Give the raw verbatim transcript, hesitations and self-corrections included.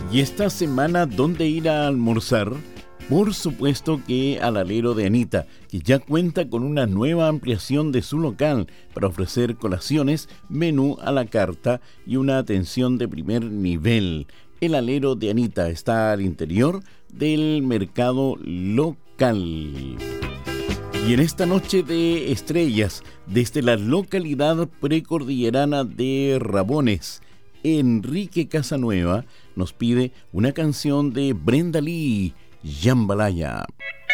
Y esta semana, ¿dónde ir a almorzar? Por supuesto que al Alero de Anita, que ya cuenta con una nueva ampliación de su local para ofrecer colaciones, menú a la carta y una atención de primer nivel. El Alero de Anita está al interior del mercado local. Y en esta noche de estrellas, desde la localidad precordillerana de Rabones, Enrique Casanueva nos pide una canción de Brenda Lee, Jambalaya.